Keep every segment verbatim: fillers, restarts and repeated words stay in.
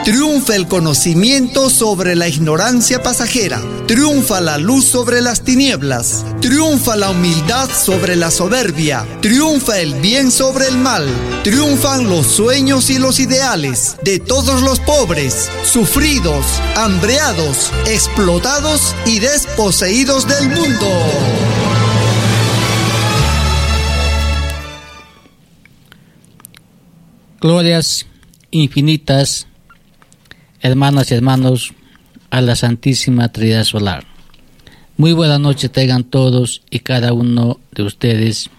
Triunfa el conocimiento sobre la ignorancia pasajera. Triunfa la luz sobre las tinieblas. Triunfa la humildad sobre la soberbia. Triunfa el bien sobre el mal. Triunfan los sueños y los ideales de todos los pobres, sufridos, hambreados, explotados y desposeídos del mundo. Glorias infinitas, hermanas y hermanos, a la Santísima Trinidad Solar. Muy buenas noches tengan todos y cada uno de ustedes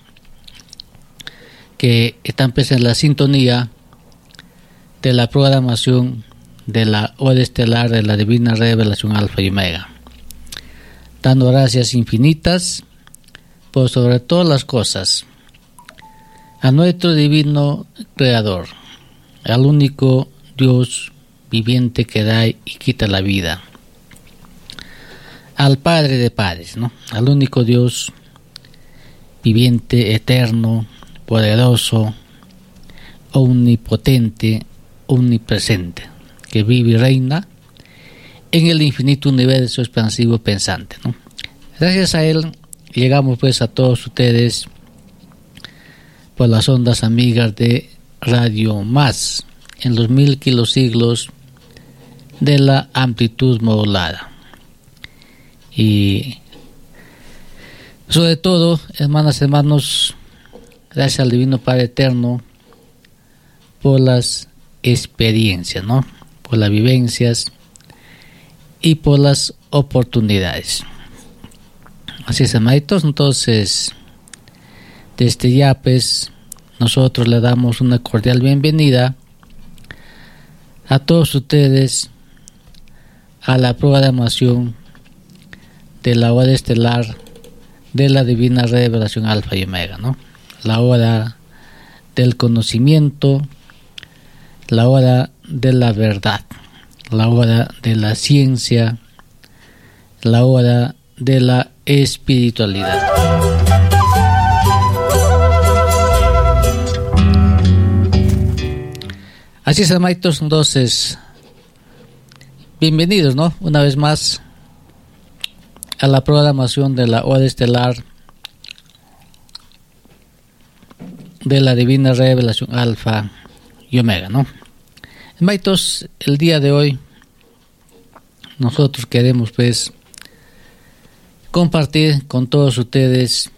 que están pues en la sintonía de la programación de la hora estelar de la Divina Revelación Alfa y Omega. Dando gracias infinitas por sobre todas las cosas a nuestro divino Creador, al único Dios viviente que da y quita la vida, al Padre de Padres, ¿no? Al único Dios viviente, eterno, poderoso, omnipotente, omnipresente, que vive y reina en el infinito universo expansivo pensante, ¿no? Gracias a Él llegamos pues a todos ustedes por las ondas amigas de Radio Más, en los mil kilosiglos de la amplitud modulada. Y sobre todo, hermanas y hermanos, gracias al Divino Padre Eterno por las experiencias, ¿no? Por las vivencias y por las oportunidades. Así es, hermanitos, entonces desde ya pues nosotros le damos una cordial bienvenida a todos ustedes a la programación de la hora estelar de la Divina Revelación Alfa y Omega, ¿no? La hora del conocimiento, la hora de la verdad, la hora de la ciencia, la hora de la espiritualidad. Así es, hermanitos, entonces, bienvenidos, ¿no? Una vez más a la programación de la hora estelar de la Divina Revelación Alfa y Omega, ¿no? Hermanitos, el día de hoy nosotros queremos pues compartir con todos ustedes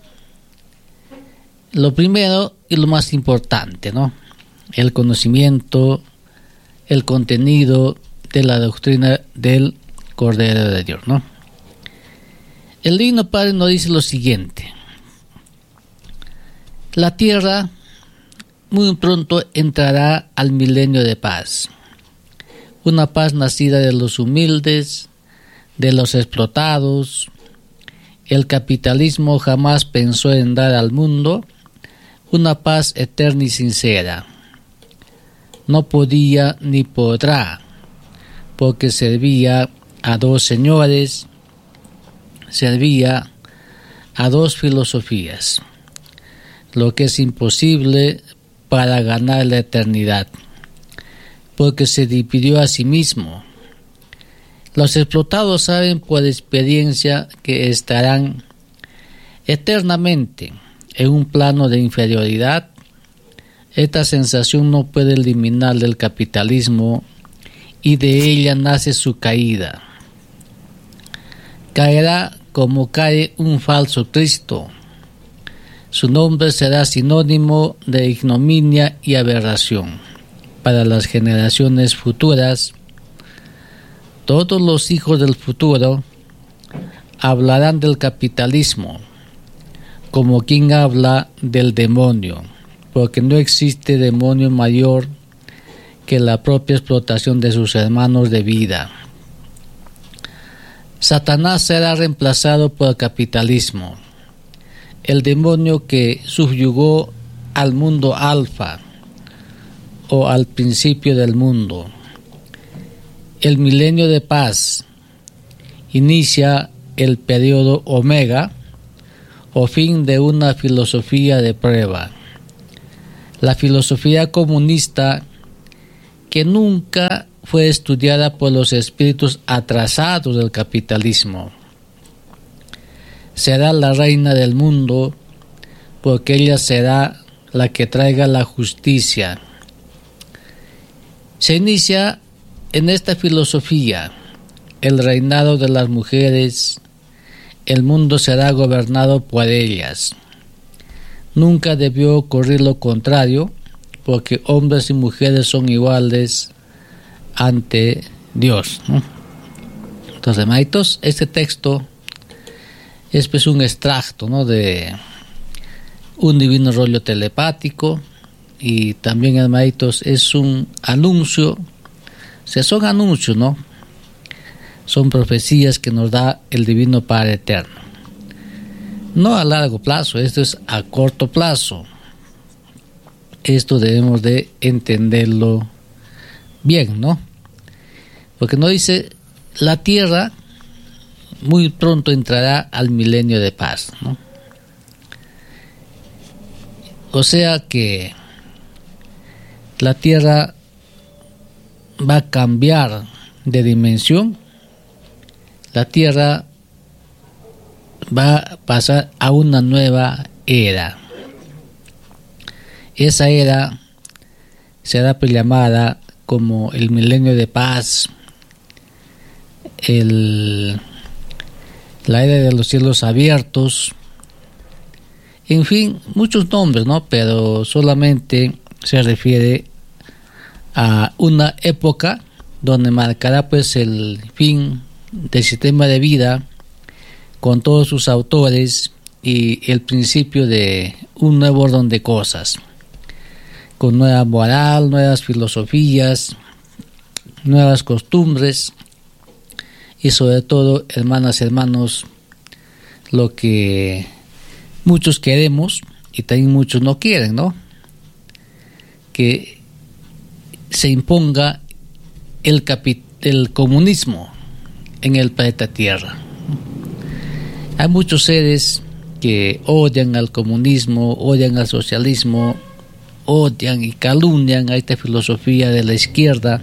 lo primero y lo más importante, ¿no? El conocimiento, el contenido de la doctrina del Cordero de Dios, ¿no? El Divino Padre nos dice lo siguiente: la tierra muy pronto entrará al milenio de paz, una paz nacida de los humildes, de los explotados. El capitalismo jamás pensó en dar al mundo una paz eterna y sincera. No podía ni podrá, porque servía a dos señores, servía a dos filosofías, lo que es imposible para ganar la eternidad, porque se dividió a sí mismo. Los explotados saben por experiencia que estarán eternamente en un plano de inferioridad. Esta sensación no puede eliminar del capitalismo y de ella nace su caída. Caerá como cae un falso Cristo. Su nombre será sinónimo de ignominia y aberración para las generaciones futuras. Todos los hijos del futuro hablarán del capitalismo como quien habla del demonio, porque no existe demonio mayor que la propia explotación de sus hermanos de vida. Satanás será reemplazado por el capitalismo, el demonio que subyugó al mundo alfa o al principio del mundo. El milenio de paz inicia el periodo omega o fin de una filosofía de prueba. La filosofía comunista, que nunca fue estudiada por los espíritus atrasados del capitalismo. Será la reina del mundo, porque ella será la que traiga la justicia. Se inicia en esta filosofía el reinado de las mujeres. El mundo será gobernado por ellas. Nunca debió ocurrir lo contrario, porque hombres y mujeres son iguales ante Dios, ¿no? Entonces, hermanitos, este texto es pues un extracto, ¿no?, de un divino rollo telepático, y también, hermanitos, es un anuncio. O sea, son anuncios, ¿no? Son profecías que nos da el Divino Padre Eterno. No a largo plazo, esto es a corto plazo. Esto debemos de entenderlo bien, ¿no? Porque no dice, la tierra muy pronto entrará al milenio de paz, ¿no? O sea que la tierra va a cambiar de dimensión. La tierra va a pasar a una nueva era. Esa era será pues llamada como el milenio de paz, el, la era de los cielos abiertos, en fin, muchos nombres, ¿no? Pero solamente se refiere a una época donde marcará pues el fin del sistema de vida con todos sus autores y el principio de un nuevo orden de cosas, con nueva moral, nuevas filosofías, nuevas costumbres y sobre todo, hermanas y hermanos, lo que muchos queremos y también muchos no quieren, ¿no? Que se imponga el, capi- el comunismo en el planeta Tierra. Hay muchos seres que odian al comunismo, odian al socialismo, odian y calumnian a esta filosofía de la izquierda.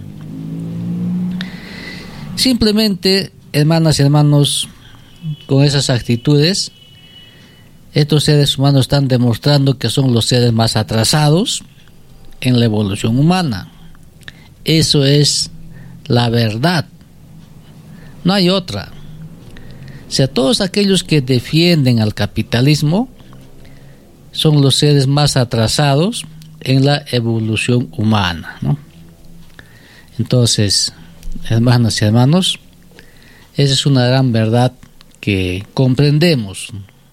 Simplemente, hermanas y hermanos, con esas actitudes, estos seres humanos están demostrando que son los seres más atrasados en la evolución humana. Eso es la verdad. No hay otra. O sea, todos aquellos que defienden al capitalismo son los seres más atrasados en la evolución humana, ¿no? Entonces, hermanas y hermanos, esa es una gran verdad que comprendemos.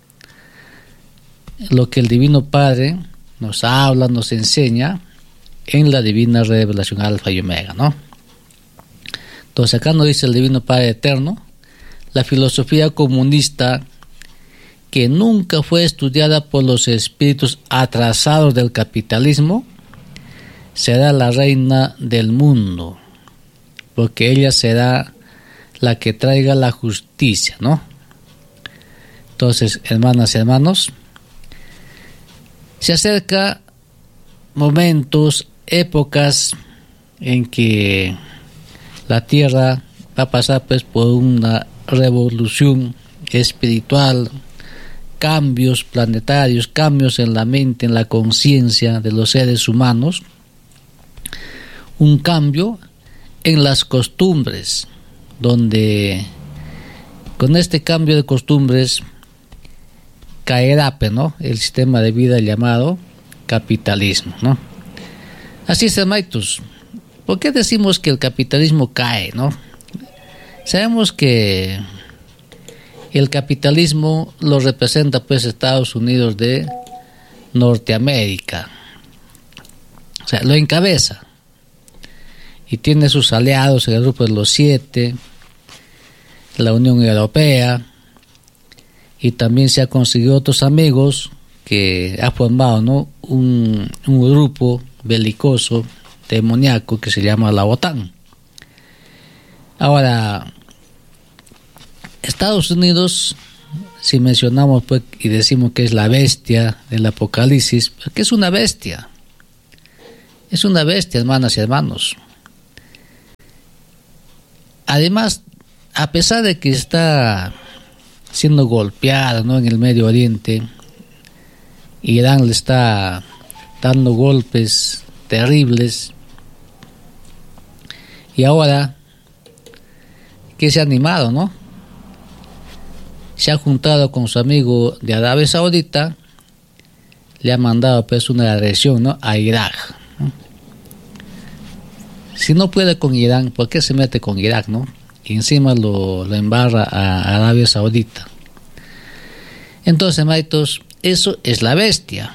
Lo que el Divino Padre nos habla, nos enseña en la divina revelación Alfa y Omega, ¿no? Entonces acá nos dice el Divino Padre Eterno, la filosofía comunista que nunca fue estudiada por los espíritus atrasados del capitalismo será la reina del mundo, porque ella será la que traiga la justicia, ¿no? Entonces, hermanas y hermanos, se acerca momentos, épocas en que la tierra va a pasar pues por una revolución espiritual, cambios planetarios, cambios en la mente, en la conciencia de los seres humanos, un cambio en las costumbres, donde con este cambio de costumbres caerá, ¿no?, el sistema de vida llamado capitalismo, ¿no? Así es, hermanitos. ¿Por qué decimos que el capitalismo cae, no? Sabemos que el capitalismo lo representa pues Estados Unidos de Norteamérica. O sea, lo encabeza. Y tiene sus aliados en el grupo de los siete, la Unión Europea, y también se ha conseguido otros amigos que ha formado, ¿no?, un, un grupo belicoso demoníaco que se llama la OTAN. Ahora, Estados Unidos, si mencionamos pues y decimos que es la bestia del Apocalipsis, ¿qué es una bestia? Es una bestia, hermanas y hermanos. además, a pesar de que está siendo golpeado, ¿no?, en el Medio Oriente, Irán le está dando golpes terribles, y ahora que se ha animado, ¿no? Se ha juntado con su amigo de Arabia Saudita, le ha mandado pues una agresión, ¿no?, a Irak, ¿no? Si no puede con Irán, ¿por qué se mete con Irak, no? Y encima lo, lo embarra a Arabia Saudita. Entonces, hermanitos, eso es la bestia.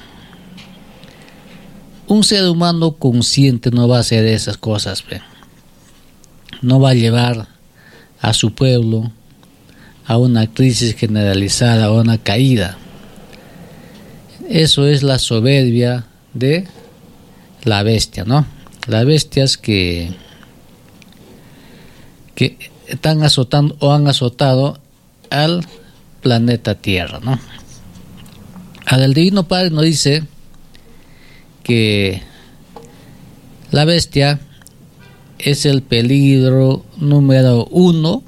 Un ser humano consciente no va a hacer esas cosas, ¿ve? No va a llevar a su pueblo a una crisis generalizada, a una caída. Eso es la soberbia de la bestia, ¿no? Las bestias que, que están azotando o han azotado al planeta Tierra, ¿no? Ahora el Divino Padre nos dice que la bestia es el peligro número uno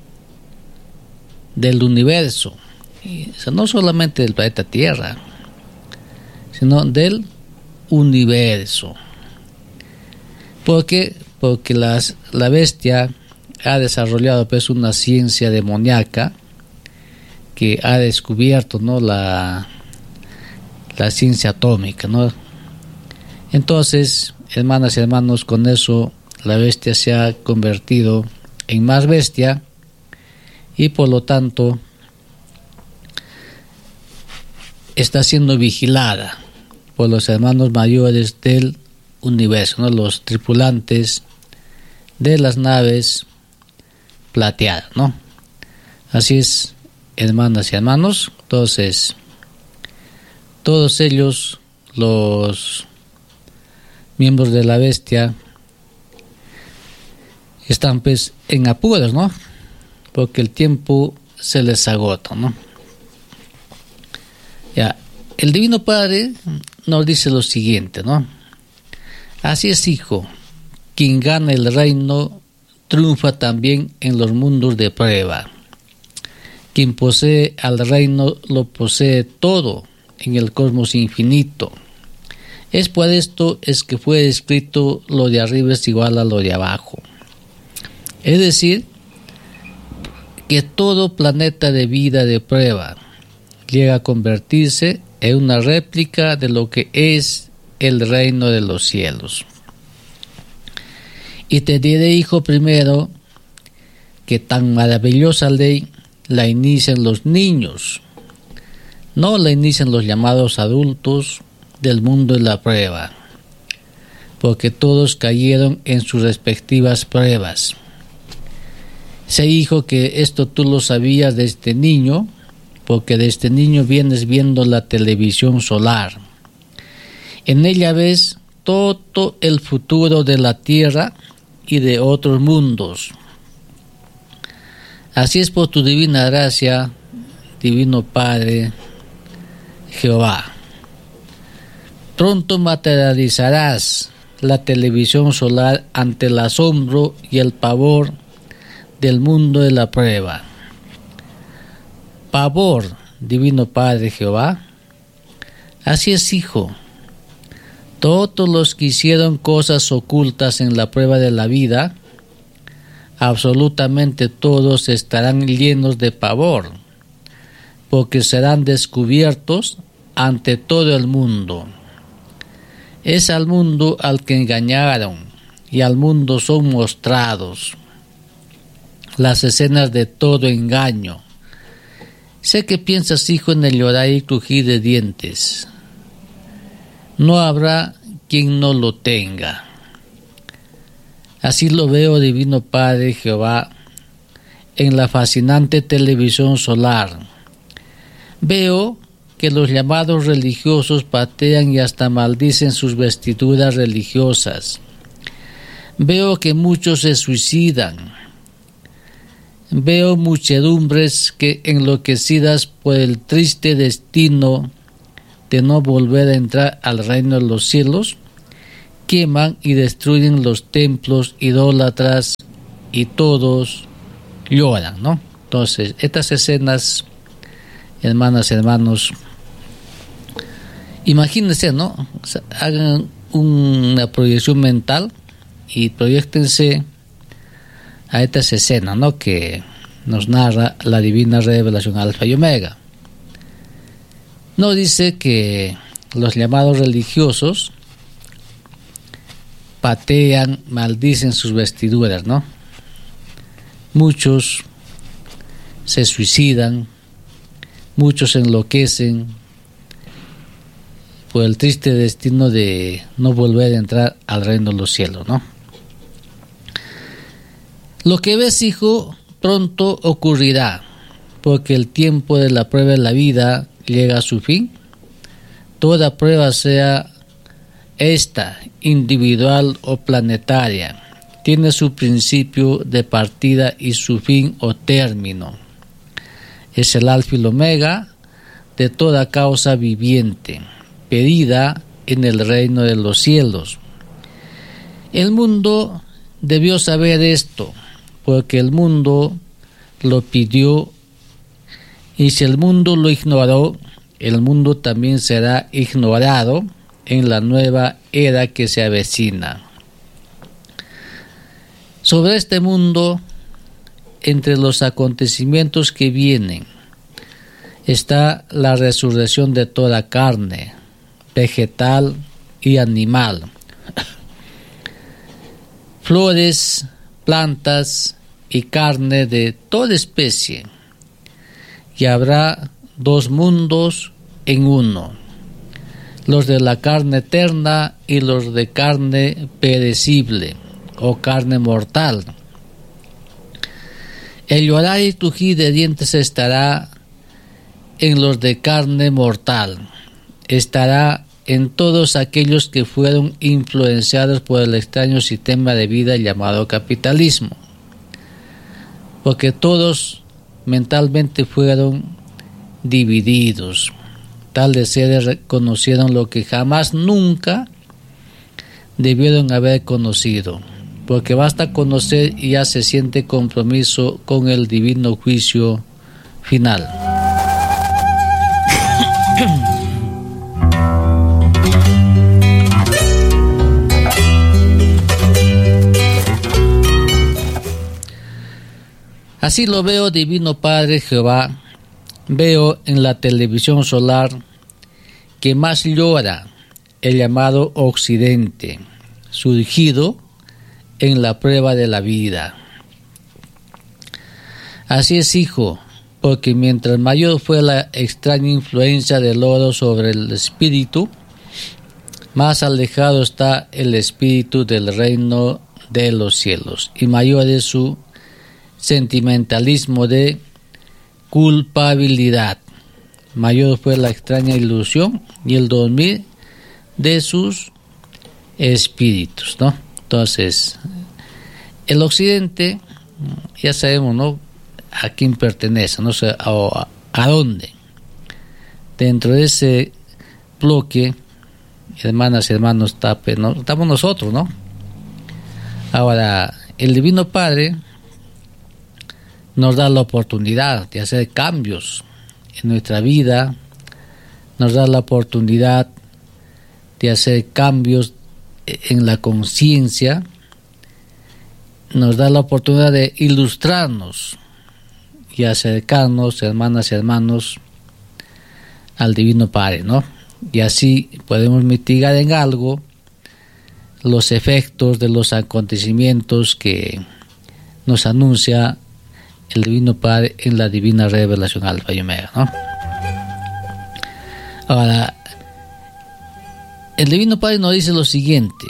del universo, y, o sea, no solamente del planeta Tierra, sino del universo. ¿Por qué? Porque las, la bestia ha desarrollado pues una ciencia demoníaca que ha descubierto, ¿no?, la, la ciencia atómica, ¿no? Entonces, hermanas y hermanos, con eso la bestia se ha convertido en más bestia, y por lo tanto está siendo vigilada por los hermanos mayores del universo, ¿no?, los tripulantes de las naves plateadas, ¿no? Así es, hermanas y hermanos. Entonces, todos ellos, los miembros de la bestia, están pues en apuros, ¿no?, porque el tiempo se les agota, ¿no? Ya, el Divino Padre nos dice lo siguiente, ¿no? Así es, hijo, quien gana el reino triunfa también en los mundos de prueba. Quien posee al reino lo posee todo en el cosmos infinito. Es por esto es que fue escrito: lo de arriba es igual a lo de abajo. Es decir, que todo planeta de vida de prueba llega a convertirse en una réplica de lo que es el reino de los cielos. Y te diré, hijo, primero, que tan maravillosa ley la inician los niños, no la inician los llamados adultos del mundo de la prueba, porque todos cayeron en sus respectivas pruebas. Sé, hijo, que esto tú lo sabías desde niño, porque desde niño vienes viendo la televisión solar. En ella ves todo el futuro de la tierra y de otros mundos. Así es, por tu divina gracia, Divino Padre Jehová. Pronto materializarás la televisión solar ante el asombro y el pavor del mundo de la prueba. Pavor, Divino Padre Jehová. Así es, hijo. Todos los que hicieron cosas ocultas en la prueba de la vida, absolutamente todos estarán llenos de pavor, porque serán descubiertos ante todo el mundo. Es al mundo al que engañaron, y al mundo son mostrados las escenas de todo engaño. Sé que piensas, hijo, en el llorar y crujir de dientes. No habrá quien no lo tenga. Así lo veo, Divino Padre Jehová, en la fascinante televisión solar. Veo que los llamados religiosos patean y hasta maldicen sus vestiduras religiosas. Veo que muchos se suicidan. Veo muchedumbres que, enloquecidas por el triste destino de no volver a entrar al reino de los cielos, queman y destruyen los templos idólatras y todos lloran, ¿no? Entonces, estas escenas, hermanas, hermanos, imagínense, ¿no? O sea, hagan una proyección mental y proyectense a estas escenas, ¿no? Que nos narra la divina revelación Alfa y Omega. Nos dice que los llamados religiosos patean, maldicen sus vestiduras, ¿no? Muchos se suicidan, muchos enloquecen por el triste destino de no volver a entrar al reino de los cielos, ¿no? Lo que ves, hijo, pronto ocurrirá, porque el tiempo de la prueba de la vida llega a su fin. Toda prueba, sea esta individual o planetaria, tiene su principio de partida y su fin o término. Es el alfa y el omega de toda causa viviente, pedida en el reino de los cielos. El mundo debió saber esto, porque el mundo lo pidió, y si el mundo lo ignoró, el mundo también será ignorado en la nueva era que se avecina. Sobre este mundo, entre los acontecimientos que vienen, está la resurrección de toda carne, vegetal y animal. Flores, plantas y carne de toda especie. Y habrá dos mundos en uno, los de la carne eterna y los de carne perecible o carne mortal. El llorar y crujir de dientes estará en los de carne mortal, estará en todos aquellos que fueron influenciados por el extraño sistema de vida llamado capitalismo, porque todos mentalmente fueron divididos. Tales seres reconocieron lo que jamás nunca debieron haber conocido, porque basta conocer y ya se siente compromiso con el divino juicio final. Así lo veo, Divino Padre Jehová. Veo en la televisión solar que más llora el llamado Occidente, surgido en la prueba de la vida. Así es, hijo, porque mientras mayor fue la extraña influencia del oro sobre el espíritu, más alejado está el espíritu del reino de los cielos, y mayor es su sentimentalismo de culpabilidad. Mayor fue la extraña ilusión y el dormir de sus espíritus, ¿no? Entonces, el occidente, ya sabemos, ¿no?, a quién pertenece, no sé, a, a dónde. Dentro de ese bloque, hermanas y hermanos, tape, ¿no?, estamos nosotros, ¿no? Ahora, el Divino Padre nos da la oportunidad de hacer cambios en nuestra vida, nos da la oportunidad de hacer cambios en la conciencia, nos da la oportunidad de ilustrarnos y acercarnos, hermanas y hermanos, al Divino Padre, ¿no? Y así podemos mitigar en algo los efectos de los acontecimientos que nos anuncia el Divino Padre en la divina revelación Alfa y Omega, ¿no? Ahora, el Divino Padre nos dice lo siguiente: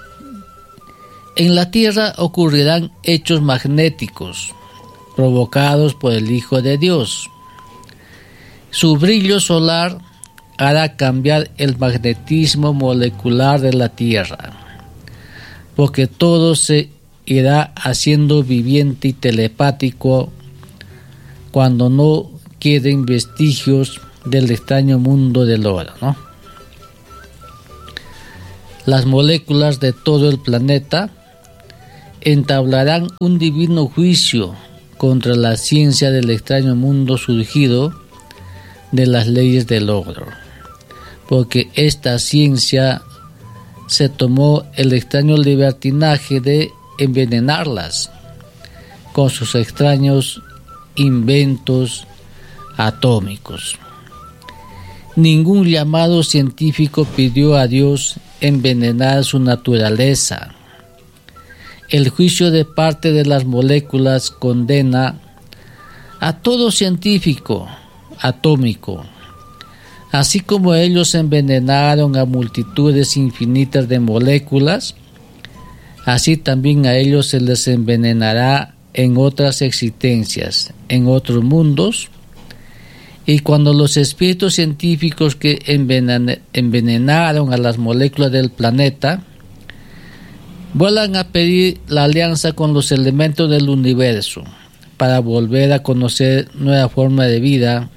en la Tierra ocurrirán hechos magnéticos provocados por el Hijo de Dios. Su brillo solar hará cambiar el magnetismo molecular de la Tierra, porque todo se irá haciendo viviente y telepático cuando no queden vestigios del extraño mundo del oro, ¿no? Las moléculas de todo el planeta entablarán un divino juicio contra la ciencia del extraño mundo surgido de las leyes del logro, porque esta ciencia se tomó el extraño libertinaje de envenenarlas con sus extraños inventos atómicos. Ningún llamado científico pidió a Dios envenenar su naturaleza. El juicio de parte de las moléculas condena a todo científico atómico. Así como ellos envenenaron a multitudes infinitas de moléculas, así también a ellos se les envenenará en otras existencias, en otros mundos. Y cuando los espíritus científicos que envenen- envenenaron a las moléculas del planeta vuelvan a pedir la alianza con los elementos del universo para volver a conocer nueva forma de vida,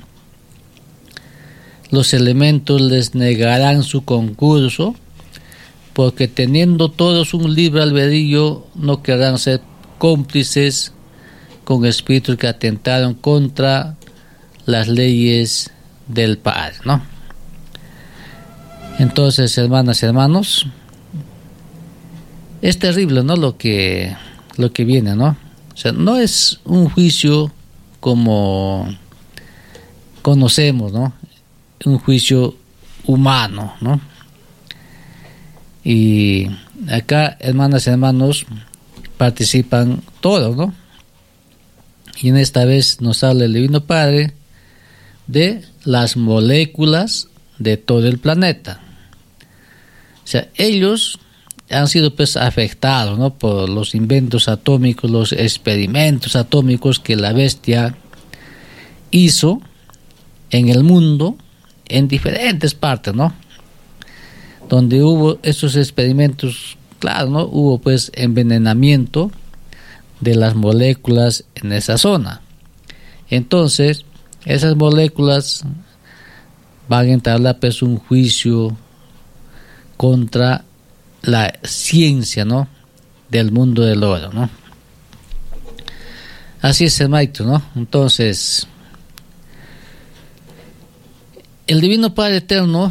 los elementos les negarán su concurso, porque teniendo todos un libre albedrío no querrán ser cómplices con espíritus que atentaron contra las leyes del Padre, ¿no? Entonces, hermanas y hermanos, es terrible, ¿no? Lo que, lo que viene, ¿no? O sea, no es un juicio como conocemos, ¿no? Un juicio humano, ¿no? Y acá, hermanas y hermanos, participan todos, ¿no? Y en esta vez nos habla el Divino Padre de las moléculas de todo el planeta. O sea, ellos han sido pues afectados, ¿no? Por los inventos atómicos, los experimentos atómicos que la bestia hizo en el mundo, en diferentes partes, ¿no? Donde hubo esos experimentos, claro, ¿no? Hubo pues envenenamiento de las moléculas en esa zona. Entonces, esas moléculas van a entablar pues un juicio contra la ciencia, ¿no? Del mundo del oro, ¿no? Así es, hermanito, ¿no? Entonces, el Divino Padre Eterno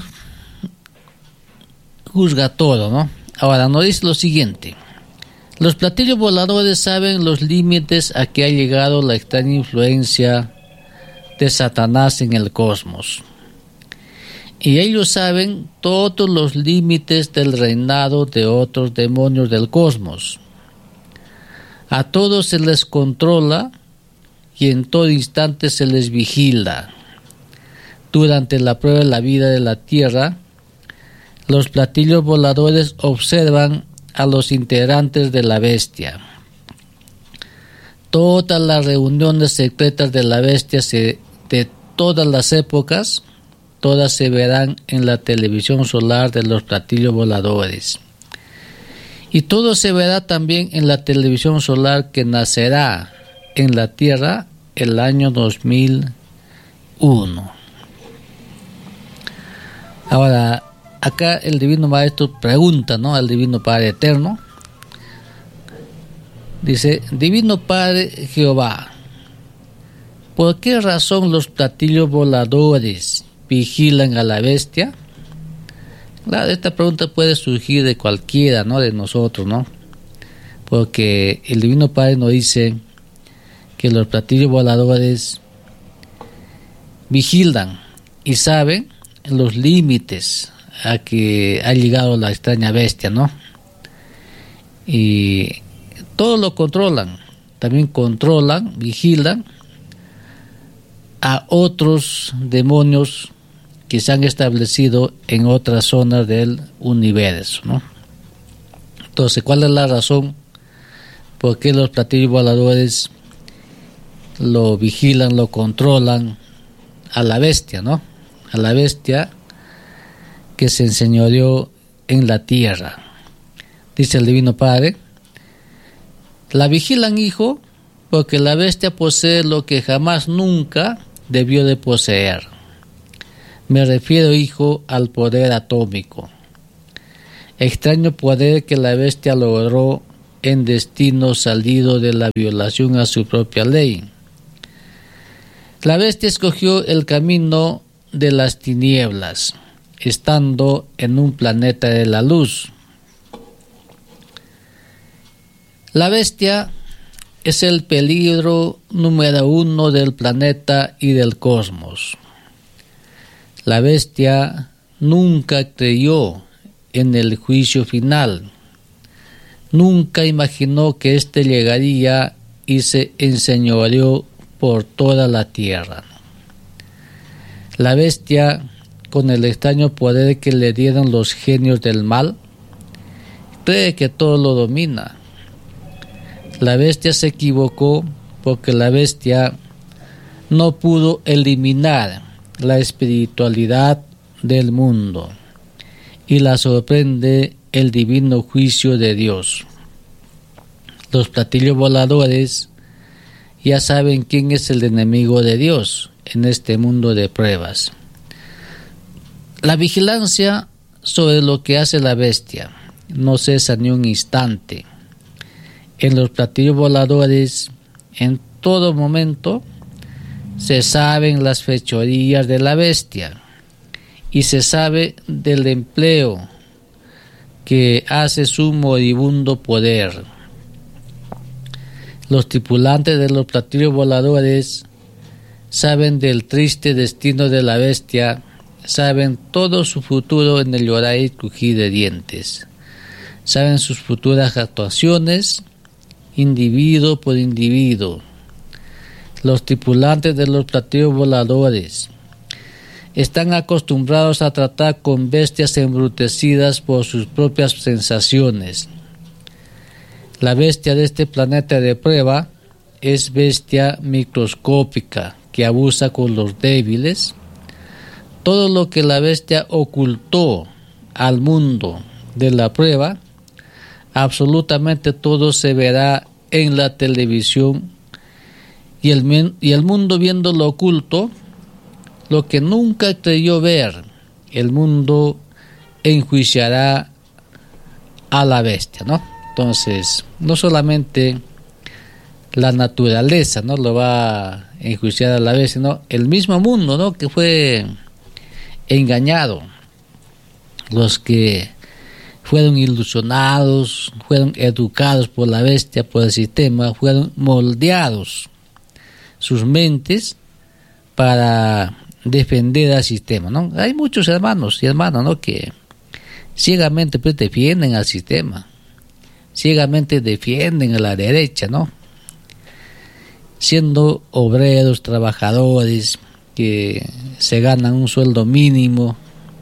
juzga todo, ¿no? Ahora nos dice lo siguiente: los platillos voladores saben los límites a que ha llegado la extraña influencia de Satanás en el cosmos, y ellos saben todos los límites del reinado de otros demonios del cosmos. A todos se les controla y en todo instante se les vigila. Durante la prueba de la vida de la tierra, los platillos voladores observan a los integrantes de la bestia. Todas las reuniones secretas de la bestia se, de todas las épocas, todas se verán en la televisión solar de los platillos voladores. Y todo se verá también en la televisión solar que nacerá en la tierra el año dos mil uno. Ahora, acá el Divino Maestro pregunta, ¿no?, al Divino Padre Eterno. Dice: Divino Padre Jehová, ¿por qué razón los platillos voladores vigilan a la bestia? Claro, esta pregunta puede surgir de cualquiera, ¿no?, de nosotros, ¿no? Porque el Divino Padre nos dice que los platillos voladores vigilan y saben los límites a que ha llegado la extraña bestia, ¿no? Y todo lo controlan, también controlan, vigilan a otros demonios que se han establecido en otras zonas del universo, ¿no? Entonces, ¿cuál es la razón por qué los platillos voladores lo vigilan, lo controlan a la bestia, ¿no? A la bestia que se enseñoreó en la tierra. Dice el Divino Padre: la vigilan, hijo, porque la bestia posee lo que jamás nunca debió de poseer. Me refiero, hijo, al poder atómico. Extraño poder que la bestia logró en destino salido de la violación a su propia ley. La bestia escogió el camino de las tinieblas, estando en un planeta de la luz. La bestia es el peligro número uno del planeta y del cosmos. La bestia nunca creyó en el juicio final. Nunca imaginó que éste llegaría y se enseñoreó por toda la tierra. La bestia, con el extraño poder que le dieron los genios del mal, cree que todo lo domina. La bestia se equivocó porque la bestia no pudo eliminar la espiritualidad del mundo y la sorprende el divino juicio de Dios. Los platillos voladores ya saben quién es el enemigo de Dios en este mundo de pruebas. La vigilancia sobre lo que hace la bestia no cesa ni un instante. En los platillos voladores, en todo momento, se saben las fechorías de la bestia y se sabe del empleo que hace su moribundo poder. Los tripulantes de los platillos voladores saben del triste destino de la bestia, saben todo su futuro en el llorar y crujir de dientes, saben sus futuras actuaciones, individuo por individuo. Los tripulantes de los platillos voladores están acostumbrados a tratar con bestias embrutecidas por sus propias sensaciones. La bestia de este planeta de prueba es bestia microscópica que abusa con los débiles. Todo lo que la bestia ocultó al mundo de la prueba, absolutamente todo se verá en la televisión, y el, y el mundo viendo lo oculto, lo que nunca creyó ver, el mundo enjuiciará a la bestia, ¿no? Entonces, no solamente la naturaleza, ¿no?, lo va a enjuiciar a la bestia, sino el mismo mundo, ¿no?, que fue engañado, los que fueron ilusionados, fueron educados por la bestia, por el sistema, fueron moldeados sus mentes para defender al sistema, ¿no? Hay muchos hermanos y hermanas, ¿no?, que ciegamente pues defienden al sistema, ciegamente defienden a la derecha, ¿no?, siendo obreros, trabajadores que se ganan un sueldo mínimo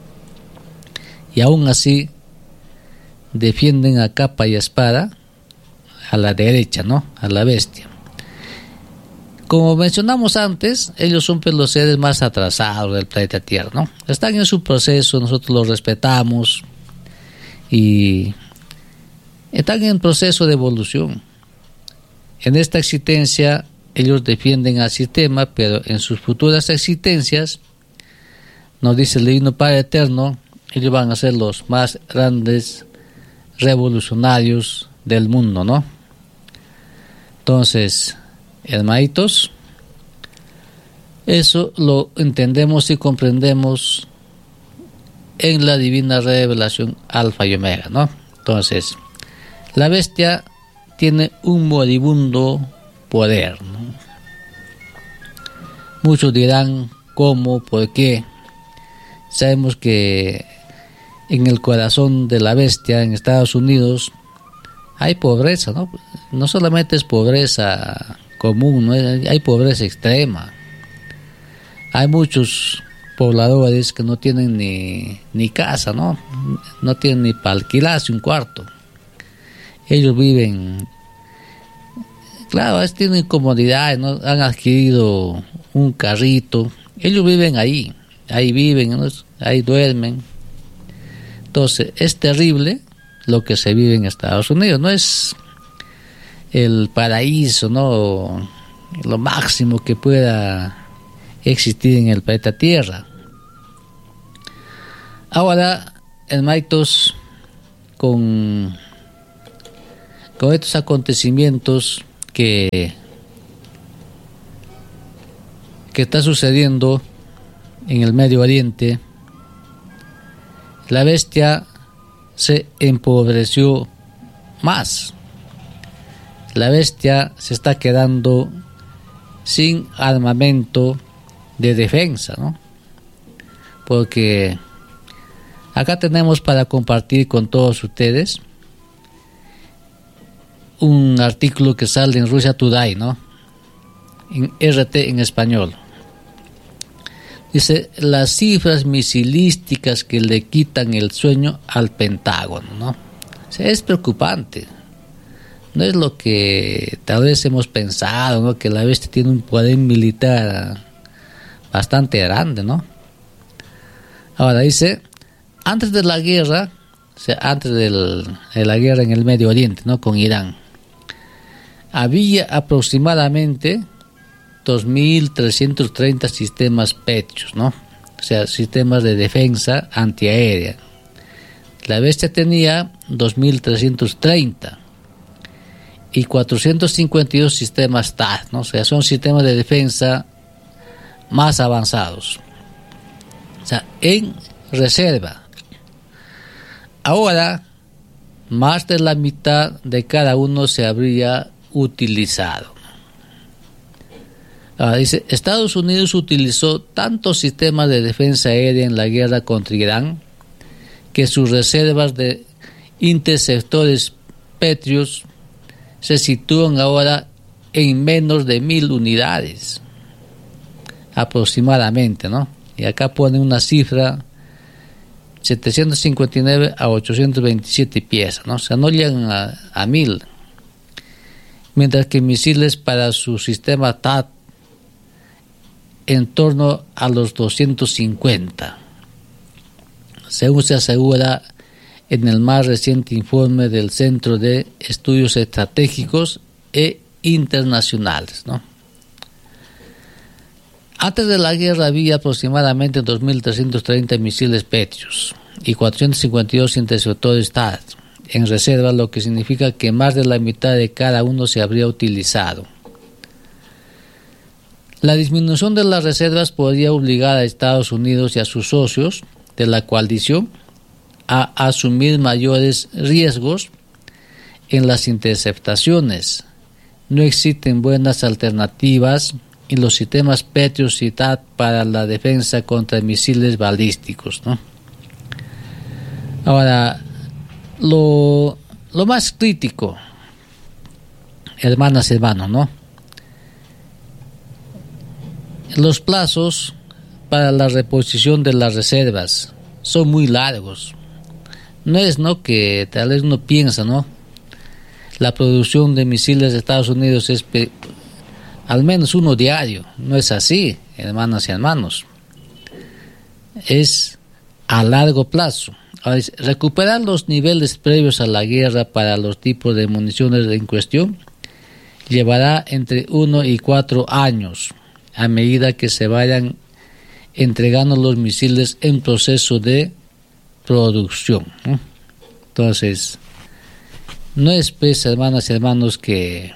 y aún así defienden a capa y espada a la derecha, ¿no?, a la bestia. Como mencionamos antes, ellos son pues los seres más atrasados del planeta Tierra, ¿no? Están en su proceso, nosotros los respetamos y están en proceso de evolución. En esta existencia ellos defienden al sistema, pero en sus futuras existencias, nos dice el Divino Padre Eterno, ellos van a ser los más grandes revolucionarios del mundo, ¿no? Entonces, hermanitos, eso lo entendemos y comprendemos en la divina revelación Alfa y Omega, ¿no? Entonces, la bestia tiene un moribundo poder, ¿no? Muchos dirán cómo, por qué. Sabemos que en el corazón de la bestia, en Estados Unidos, hay pobreza, ¿no? No solamente es pobreza común, ¿no? Hay pobreza extrema. Hay muchos pobladores que no tienen ni, ni casa, ¿no? No tienen ni para alquilarse un cuarto. Ellos viven, claro, tienen comodidades, ¿no? Han adquirido un carrito. Ellos viven ahí, ahí viven, ¿no? Ahí duermen. Entonces, es terrible lo que se vive en Estados Unidos. No es el paraíso, ¿no?, lo máximo que pueda existir en el planeta Tierra. Ahora, hermanitos, con, con estos acontecimientos que, que está sucediendo en el Medio Oriente, la bestia se empobreció más. La bestia se está quedando sin armamento de defensa, ¿no? Porque acá tenemos para compartir con todos ustedes un artículo que sale en Russia Today, ¿no? En R T en español. Dice, las cifras misilísticas que le quitan el sueño al Pentágono, ¿no? O sea, es preocupante. No es lo que tal vez hemos pensado, ¿no? Que la bestia tiene un poder militar bastante grande, ¿no? Ahora dice, antes de la guerra, o sea, antes del, de la guerra en el Medio Oriente, ¿no? Con Irán, había aproximadamente dos mil trescientos treinta sistemas Patriot, ¿no? O sea, sistemas de defensa antiaérea. La bestia tenía dos mil trescientos treinta y cuatrocientos cincuenta y dos sistemas T A D, ¿no? O sea, son sistemas de defensa más avanzados. O sea, en reserva. Ahora, más de la mitad de cada uno se habría utilizado. Ahora dice, Estados Unidos utilizó tantos sistemas de defensa aérea en la guerra contra Irán que sus reservas de interceptores Patriot se sitúan ahora en menos de mil unidades aproximadamente, ¿no? Y acá pone una cifra setecientos cincuenta y nueve a ochocientos veintisiete piezas, ¿no? O sea, no llegan a, a mil. Mientras que misiles para su sistema T A D en torno a los doscientos cincuenta, según se asegura en el más reciente informe del Centro de Estudios Estratégicos e Internacionales, ¿no? Antes de la guerra había aproximadamente dos mil trescientos treinta misiles Patriot y cuatrocientos cincuenta y dos interceptores T A D en reserva, lo que significa que más de la mitad de cada uno se habría utilizado. La disminución de las reservas podría obligar a Estados Unidos y a sus socios de la coalición a asumir mayores riesgos en las interceptaciones. No existen buenas alternativas en los sistemas Patriot y T A D para la defensa contra misiles balísticos, ¿no? Ahora, lo, lo más crítico, hermanas y hermanos, ¿no? Los plazos para la reposición de las reservas son muy largos. No es, ¿no?, que tal vez uno piensa, ¿no?, la producción de misiles de Estados Unidos es pe- al menos uno diario. No es así, hermanas y hermanos. Es a largo plazo. Ahora, recuperar los niveles previos a la guerra para los tipos de municiones en cuestión llevará entre uno y cuatro años a medida que se vayan entregando los misiles en proceso de producción, ¿no? Entonces, no es, pues, hermanas y hermanos, que,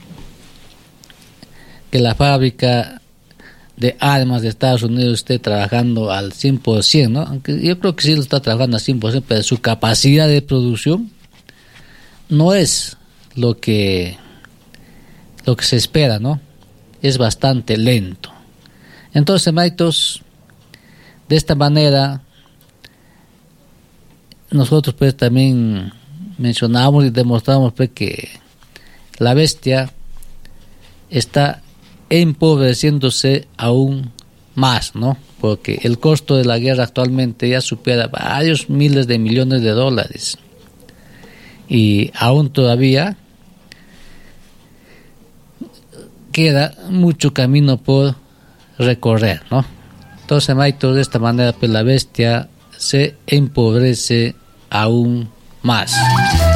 que la fábrica de armas de Estados Unidos esté trabajando al cien por ciento, ¿no? Aunque yo creo que sí lo está trabajando al cien por ciento, pero su capacidad de producción no es lo que, lo que se espera, ¿no? Es bastante lento. Entonces, hermanitos, de esta manera nosotros pues también mencionamos y demostramos pues que la bestia está empobreciéndose aún más, ¿no? Porque el costo de la guerra actualmente ya supera varios miles de millones de dólares y aún todavía queda mucho camino por recorrer, ¿no? Entonces, hermanitos, de esta manera pues la bestia se empobrece aún más.